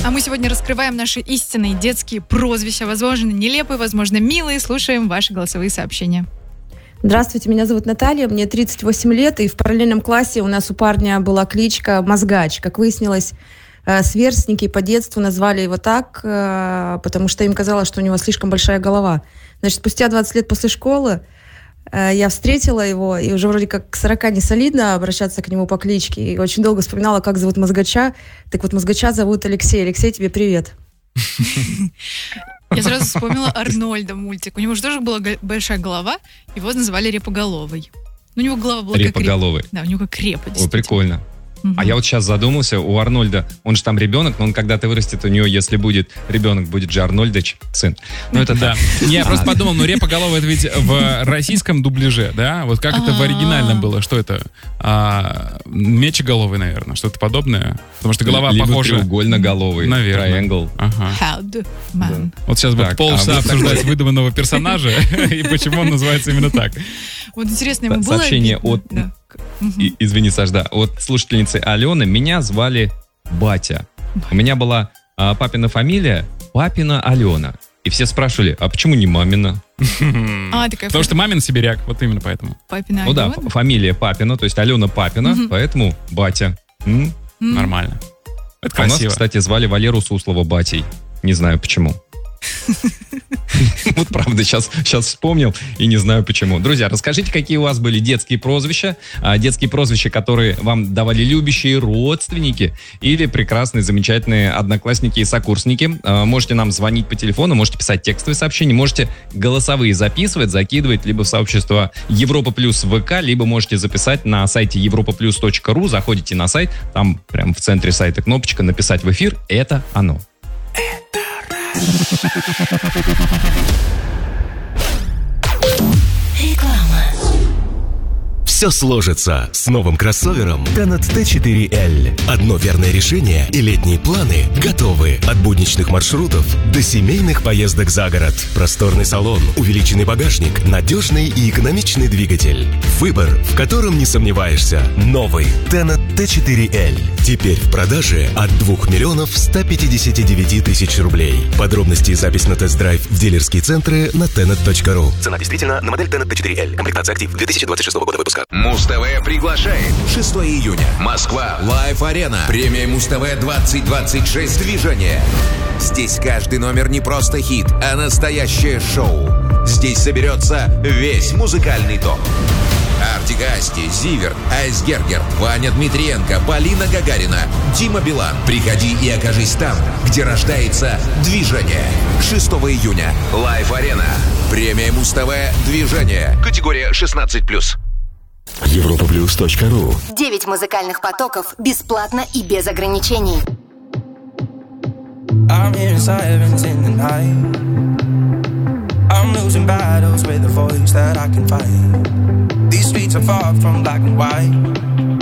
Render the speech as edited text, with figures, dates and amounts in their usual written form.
А мы сегодня раскрываем наши истинные детские прозвища. Возможно, нелепые, возможно, милые. Слушаем ваши голосовые сообщения. Здравствуйте, меня зовут Наталья, мне 38 лет, и в параллельном классе у нас у парня была кличка Мозгач. Как выяснилось, сверстники по детству назвали его так, потому что им казалось, что у него слишком большая голова. Значит, спустя 20 лет после школы я встретила его, и уже вроде как к 40 не солидно обращаться к нему по кличке. И очень долго вспоминала, как зовут Мозгача. Так вот, Мозгача зовут Алексей. Алексей, тебе привет. Я сразу вспомнила Арнольда мультик. У него же тоже была большая голова, его называли Репоголовый. У него голова была Репоголовый. Да, у него как репа. Ой, прикольно. А я вот сейчас задумался, у Арнольда, он же там ребенок, но он когда-то вырастет, у него, если будет ребенок, будет же Арнольдыч, сын. Ну это да. Я просто подумал, ну Репоголовый это ведь в российском дубляже, да? Вот как это в оригинальном было? Что это? Мечеголовый, наверное, что-то подобное. Потому что голова похожа. Треугольноголовый. Наверное. Triangle. Вот сейчас будет полчаса обсуждать выдуманного персонажа и почему он называется именно так. Вот интересно, ему было сообщение от... Извини, Саш, да. От слушательницы Алены. Меня звали Батя. У меня была папина фамилия Папина Алена. И все спрашивали, а почему не мамина? Потому что мамин сибиряк, вот именно поэтому. Папина Алена? Ну да, фамилия Папина, то есть Алена Папина, поэтому Батя. Нормально. Это красиво. У нас, кстати, звали Валеру Суслова Батей. Не знаю почему. Вот правда, сейчас вспомнил и не знаю почему. Друзья, расскажите, какие у вас были детские прозвища, которые вам давали любящие родственники или прекрасные, замечательные одноклассники и сокурсники. Можете нам звонить по телефону, можете писать текстовые сообщения, можете голосовые записывать, закидывать либо в сообщество Европа Плюс ВК, либо можете записать на сайте europaplus.ru, заходите на сайт, там прямо в центре сайта кнопочка «Написать в эфир». Это оно. Реклама. Все сложится с новым кроссовером Tenet T4L. Одно верное решение, и летние планы готовы. От будничных маршрутов до семейных поездок за город. Просторный салон, увеличенный багажник, надежный и экономичный двигатель. Выбор, в котором не сомневаешься. Новый Tenet T4L. Теперь в продаже от 2 159 000 рублей. Подробности и запись на тест-драйв в дилерские центры на tenet.ru. Цена действительно на модель Tenet T4L. Комплектация актив 2026 года выпуска. Муз-ТВ приглашает. 6 июня. Москва. Лайв-арена. Премия Муз-ТВ 2026. Движение. Здесь каждый номер не просто хит, а настоящее шоу. Здесь соберется весь музыкальный топ. Артик Асти, Зиверт, Айсгергер, Ваня Дмитриенко, Полина Гагарина, Дима Билан. Приходи и окажись там, где рождается движение. 6 июня. Лайв-арена. Премия Муз-ТВ «Движение». Категория 16+. europaplus.ru. 9 музыкальных потоков бесплатно и без ограничений. I'm here inside everything tonight. I'm losing battles with a voice that I can fight. These streets are far from black and white.